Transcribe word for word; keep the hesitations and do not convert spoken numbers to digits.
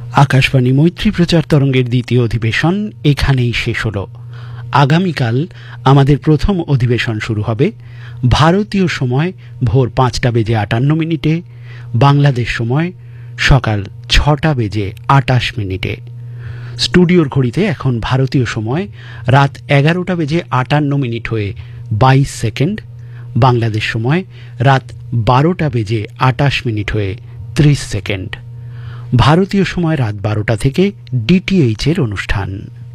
আকাশবাণী মৈত্রী প্রচার তরঙ্গের দ্বিতীয় অধিবেশন এখানেই শেষ হলো। আগামীকাল আমাদের প্রথম অধিবেশন শুরু হবে ভারতীয় সময় ভোর পাঁচটা বেজে আটান্ন মিনিটে, বাংলাদেশ সময় সকাল ছটা বেজে আটাশ মিনিটে। স্টুডিওর ঘড়িতে এখন ভারতীয় সময় রাত এগারোটা বেজে আটান্ন মিনিট হয়ে বাইশ সেকেন্ড, বাংলাদেশ সময় রাত বারোটা বেজে আটাশ মিনিট হয়ে ত্রিশ সেকেন্ড। ভারতীয় সময় রাত বারোটা থেকে ডিটিএইচ এর অনুষ্ঠান।